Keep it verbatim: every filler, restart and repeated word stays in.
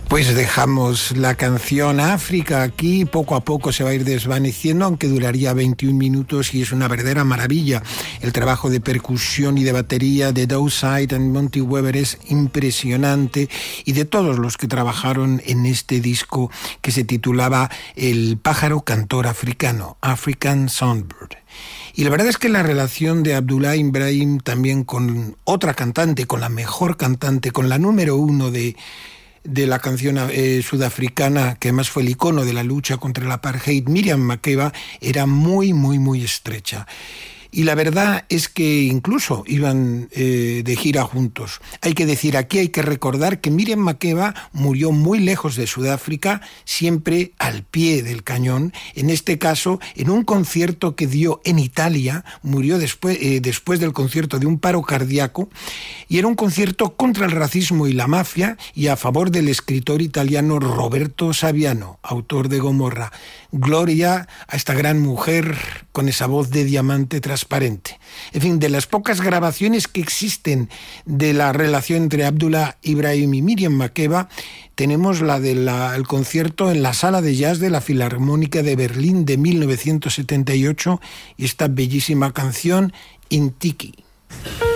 Pues dejamos la canción África aquí, poco a poco se va a ir desvaneciendo, aunque duraría veintiún minutos y es una verdadera maravilla. El trabajo de percusión y de batería de Dowside and Monty Weber es impresionante, y de todos los que trabajaron en este disco que se titulaba El pájaro cantor africano, African Songbird. Y la verdad es que la relación de Abdullah Ibrahim también con otra cantante, con la mejor cantante, con la número uno de... de la canción eh, sudafricana, que además fue el icono de la lucha contra el apartheid, Miriam Makeba, era muy, muy, muy estrecha. Y la verdad es que incluso iban eh, de gira juntos. Hay que decir, aquí hay que recordar que Miriam Makeba murió muy lejos de Sudáfrica, siempre al pie del cañón. En este caso, en un concierto que dio en Italia, murió después, eh, después del concierto de un paro cardíaco, y era un concierto contra el racismo y la mafia y a favor del escritor italiano Roberto Saviano, autor de Gomorra. Gloria a esta gran mujer con esa voz de diamante transparente. En fin, de las pocas grabaciones que existen de la relación entre Abdullah Ibrahim y Miriam Makeba, tenemos la del concierto en la sala de jazz de la Filarmónica de Berlín de mil novecientos setenta y ocho y esta bellísima canción Intiki.